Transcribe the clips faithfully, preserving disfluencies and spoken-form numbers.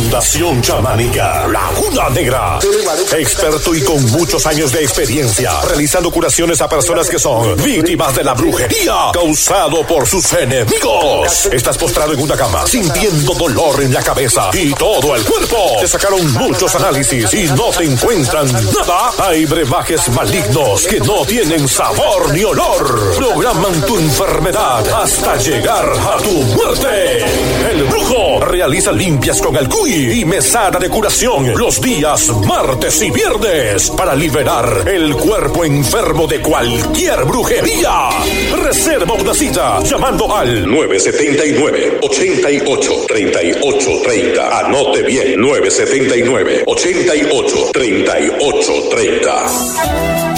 Fundación Chamánica Laguna Negra. Experto y con muchos años de experiencia, realizando curaciones a personas que son víctimas de la brujería causado por sus enemigos. Estás postrado en una cama, sintiendo dolor en la cabeza y todo el cuerpo. Te sacaron muchos análisis y no te encuentran nada. Hay brebajes malignos que no tienen sabor ni olor. Programan tu enfermedad hasta llegar a tu muerte. El brujo realiza limpias con el cuy y mesada de curación los días martes y viernes para liberar el cuerpo enfermo de cualquier brujería. Reserva una cita llamando al nueve siete nueve, ocho ocho, tres ocho tres cero. Anote bien, nueve siete nueve, ocho ocho, tres ocho tres cero.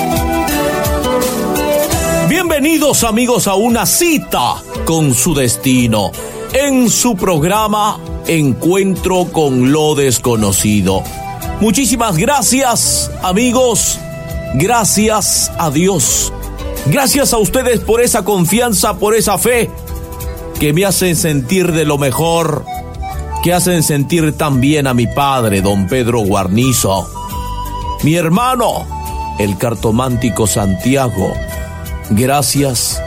Bienvenidos amigos a una cita con su destino en su programa Encuentro con lo Desconocido. Muchísimas gracias amigos, gracias a Dios, gracias a ustedes por esa confianza, por esa fe que me hacen sentir de lo mejor, que hacen sentir también a mi padre, don Pedro Guarnizo, mi hermano, el cartomántico Santiago. Gracias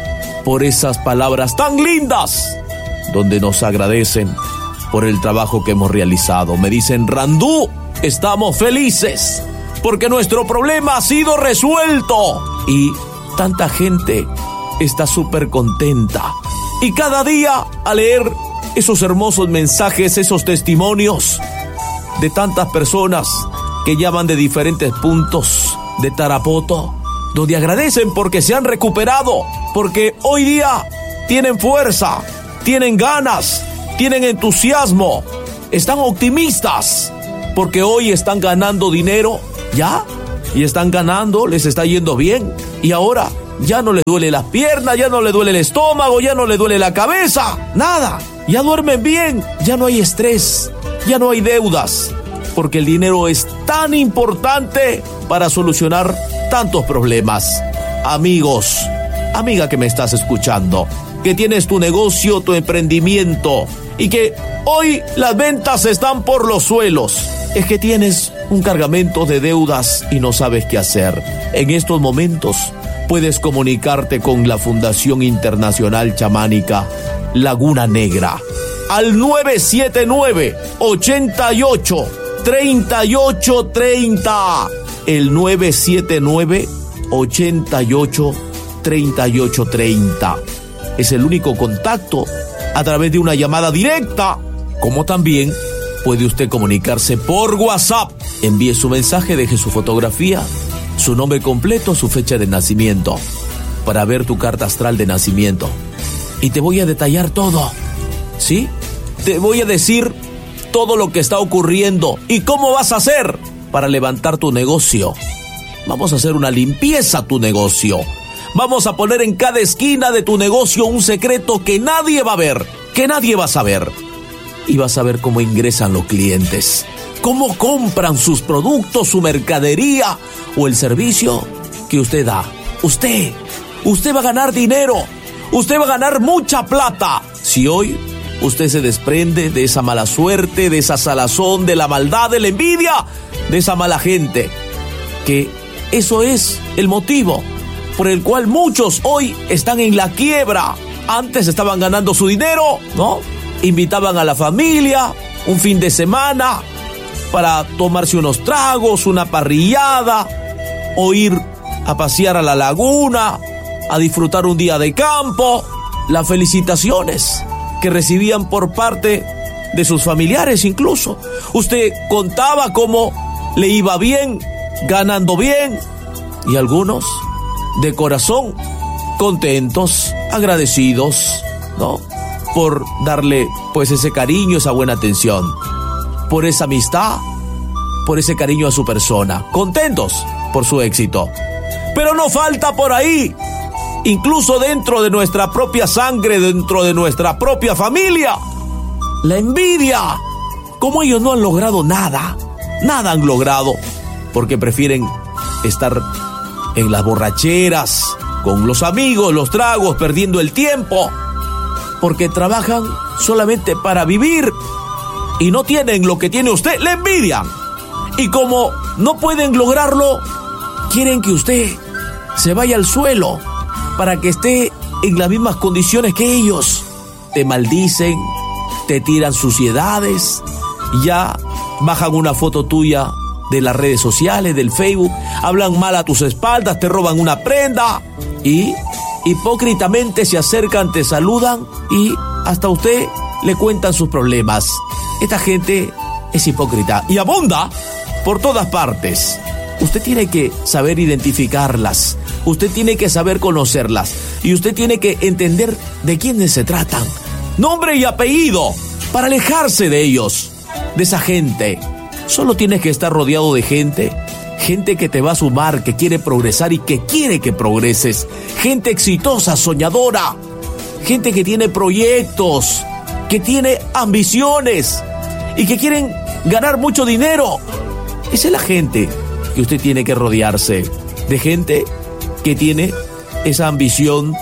por esas palabras tan lindas donde nos agradecen por el trabajo que hemos realizado. Me dicen, Randú, estamos felices porque nuestro problema ha sido resuelto. Y tanta gente está súper contenta. Y cada día al leer esos hermosos mensajes, esos testimonios de tantas personas que llaman de diferentes puntos de Tarapoto, donde agradecen porque se han recuperado, porque hoy día tienen fuerza, tienen ganas, tienen entusiasmo, están optimistas, porque hoy están ganando dinero, ¿ya? Y están ganando, les está yendo bien, y ahora ya no le duele las piernas, ya no le duele el estómago, ya no le duele la cabeza, nada, ya duermen bien, ya no hay estrés, ya no hay deudas, porque el dinero es tan importante para solucionar tantos problemas. Amigos, amiga que me estás escuchando, que tienes tu negocio, tu emprendimiento y que hoy las ventas están por los suelos, es que tienes un cargamento de deudas y no sabes qué hacer. En estos momentos puedes comunicarte con la Fundación Internacional Chamánica Laguna Negra al nueve siete nueve, ocho ocho, tres ocho tres cero. El nueve siete nueve, ocho ocho, tres ocho tres cero. Es el único contacto a través de una llamada directa, como también puede usted comunicarse por WhatsApp. Envíe su mensaje, deje su fotografía, su nombre completo, su fecha de nacimiento, para ver tu carta astral de nacimiento. Y te voy a detallar todo, ¿sí? Te voy a decir todo lo que está ocurriendo y cómo vas a hacer para levantar tu negocio. Vamos a hacer una limpieza a tu negocio. Vamos a poner en cada esquina de tu negocio un secreto que nadie va a ver, que nadie va a saber. Y vas a ver cómo ingresan los clientes, cómo compran sus productos, su mercadería o el servicio que usted da. Usted, usted va a ganar dinero, usted va a ganar mucha plata. Si hoy usted se desprende de esa mala suerte, de esa salazón, de la maldad, de la envidia, de esa mala gente, que eso es el motivo por el cual muchos hoy están en la quiebra. Antes estaban ganando su dinero, ¿no? Invitaban a la familia un fin de semana para tomarse unos tragos, una parrillada, o ir a pasear a la laguna, a disfrutar un día de campo. Las felicitaciones que recibían por parte de sus familiares incluso. Usted contaba cómo le iba bien, ganando bien, y algunos de corazón contentos, agradecidos, ¿no? Por darle pues ese cariño, esa buena atención, por esa amistad, por ese cariño a su persona, contentos por su éxito. Pero no falta por ahí, incluso dentro de nuestra propia sangre, dentro de nuestra propia familia, la envidia. Como ellos no han logrado nada, nada han logrado, porque prefieren estar en las borracheras, con los amigos, los tragos, perdiendo el tiempo, porque trabajan solamente para vivir, y no tienen lo que tiene usted, le envidian. Y como no pueden lograrlo, quieren que usted se vaya al suelo para que esté en las mismas condiciones que ellos. Te maldicen, te tiran suciedades, ya bajan una foto tuya de las redes sociales, del Facebook, hablan mal a tus espaldas, te roban una prenda y hipócritamente se acercan, te saludan y hasta usted le cuentan sus problemas. Esta gente es hipócrita y abunda por todas partes. Usted tiene que saber identificarlas, usted tiene que saber conocerlas y usted tiene que entender de quiénes se tratan. Nombre y apellido para alejarse de ellos, de esa gente. Solo tienes que estar rodeado de gente, gente que te va a sumar, que quiere progresar y que quiere que progreses. Gente exitosa, soñadora, gente que tiene proyectos, que tiene ambiciones y que quieren ganar mucho dinero. Esa es la gente que usted tiene que rodearse, de gente que tiene esa ambición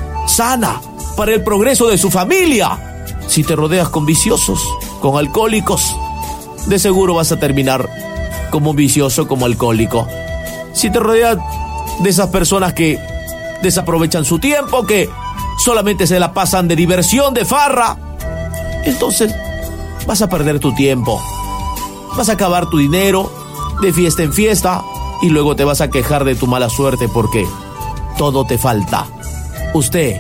sana para el progreso de su familia. Si te rodeas con viciosos, con alcohólicos, de seguro vas a terminar como un vicioso, como alcohólico. Si te rodeas de esas personas que desaprovechan su tiempo, que solamente se la pasan de diversión, de farra, entonces vas a perder tu tiempo, vas a acabar tu dinero de fiesta en fiesta y luego te vas a quejar de tu mala suerte porque todo te falta. Usted,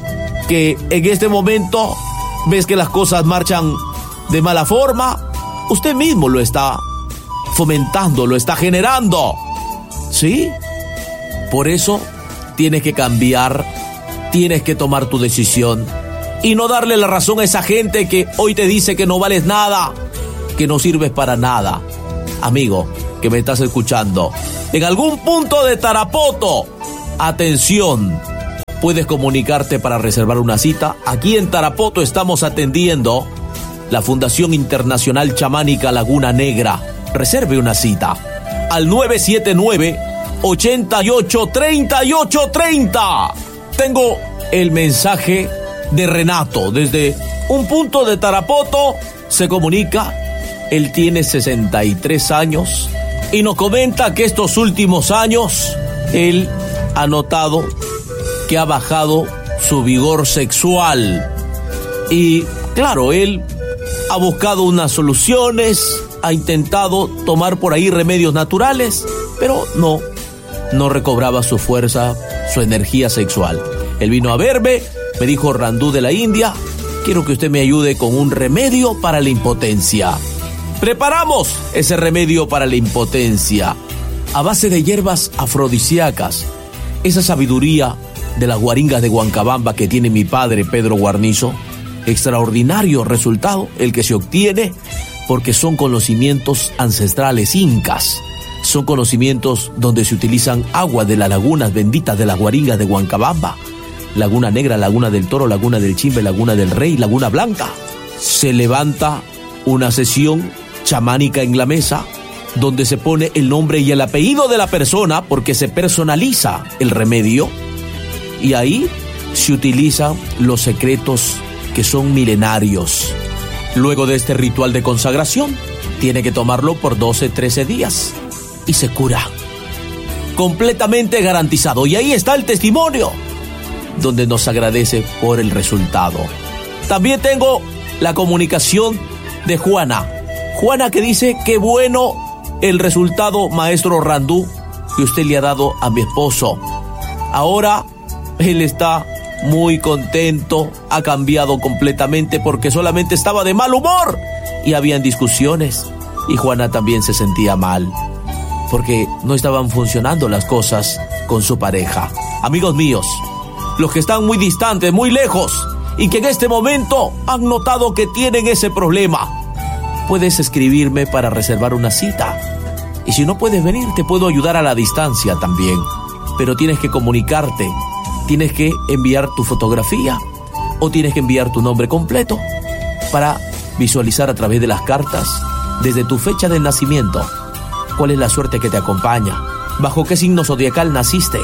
que en este momento ves que las cosas marchan de mala forma, usted mismo lo está fomentando, lo está generando, ¿sí? Por eso tienes que cambiar, tienes que tomar tu decisión y no darle la razón a esa gente que hoy te dice que no vales nada, que no sirves para nada. Amigo, que me estás escuchando, en algún punto de Tarapoto, atención, puedes comunicarte para reservar una cita. Aquí en Tarapoto estamos atendiendo la Fundación Internacional Chamánica Laguna Negra. Reserve una cita al nueve siete nueve, ocho ocho, tres ocho tres cero. Tengo el mensaje de Renato desde un punto de Tarapoto. Se comunica, él tiene sesenta y tres años y nos comenta que estos últimos años él ha notado que ha bajado su vigor sexual y claro, él ha buscado unas soluciones, ha intentado tomar por ahí remedios naturales, pero no, no recobraba su fuerza, su energía sexual. Él vino a verme, me dijo: Randú de la India, quiero que usted me ayude con un remedio para la impotencia. Preparamos ese remedio para la impotencia a base de hierbas afrodisíacas, esa sabiduría de las guaringas de Huancabamba que tiene mi padre Pedro Guarnizo. Extraordinario resultado el que se obtiene porque son conocimientos ancestrales incas, son conocimientos donde se utilizan agua de las lagunas benditas de las guaringas de Huancabamba, Laguna Negra, Laguna del Toro, Laguna del Chimbe, Laguna del Rey, Laguna Blanca. Se levanta una sesión chamánica en la mesa donde se pone el nombre y el apellido de la persona porque se personaliza el remedio y ahí se utilizan los secretos que son milenarios. Luego de este ritual de consagración, tiene que tomarlo por doce, trece días y se cura. Completamente garantizado. Y ahí está el testimonio, donde nos agradece por el resultado. También tengo la comunicación de Juana. Juana que dice: qué bueno el resultado, maestro Randú, que usted le ha dado a mi esposo. Ahora él está muy contento, ha cambiado completamente porque solamente estaba de mal humor y habían discusiones y Juana también se sentía mal porque no estaban funcionando las cosas con su pareja. Amigos míos, los que están muy distantes, muy lejos y que en este momento han notado que tienen ese problema, puedes escribirme para reservar una cita y si no puedes venir te puedo ayudar a la distancia también, pero tienes que comunicarte. Tienes que enviar tu fotografía o tienes que enviar tu nombre completo para visualizar a través de las cartas, desde tu fecha de nacimiento, cuál es la suerte que te acompaña, bajo qué signo zodiacal naciste.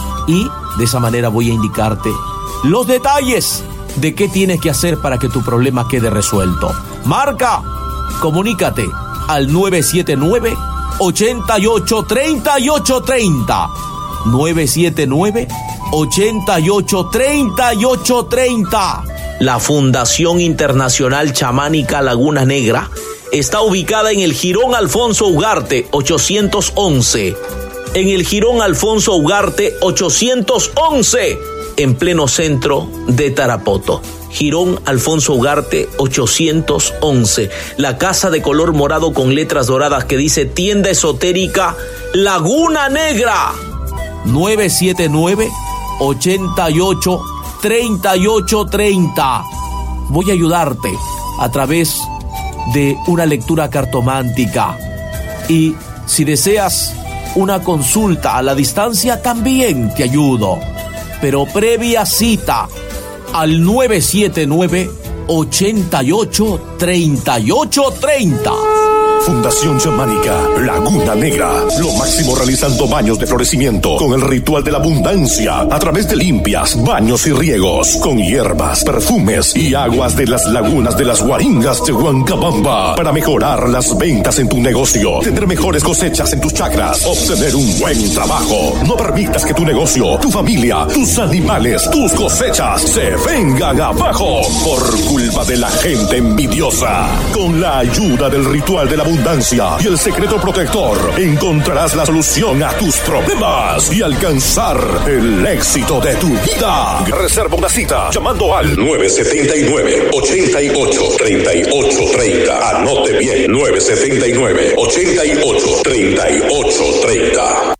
Y de esa manera voy a indicarte los detalles de qué tienes que hacer para que tu problema quede resuelto. Marca Comunícate al nueve siete nueve, ocho ocho tres ocho tres cero. nueve siete nueve, ocho ocho tres ocho tres cero. La Fundación Internacional Chamánica Laguna Negra está ubicada en el Jirón Alfonso Ugarte ochocientos once. En el Jirón Alfonso Ugarte ochocientos once, en pleno centro de Tarapoto. Jirón Alfonso Ugarte ochocientos once. La casa de color morado con letras doradas que dice Tienda Esotérica Laguna Negra. nueve siete nueve, ocho ocho tres ocho tres cero. Voy a ayudarte a través de una lectura cartomántica. Y si deseas una consulta a la distancia, también te ayudo. Pero previa cita al nueve siete nueve, ocho ocho tres ocho tres cero. Fundación Chamánica Laguna Negra, lo máximo realizando baños de florecimiento con el ritual de la abundancia a través de limpias, baños y riegos con hierbas, perfumes y aguas de las lagunas de las Guaringas de Huancabamba para mejorar las ventas en tu negocio, tener mejores cosechas en tus chacras, obtener un buen trabajo. No permitas que tu negocio, tu familia, tus animales, tus cosechas se vengan abajo por culpa de la gente envidiosa. Con la ayuda del ritual de la abundancia y el secreto protector, encontrarás la solución a tus problemas y alcanzar el éxito de tu vida. Reserva una cita llamando al nueve siete nueve, ocho ocho tres ocho tres cero. Anote bien, nueve siete nueve, ocho ocho tres ocho tres cero.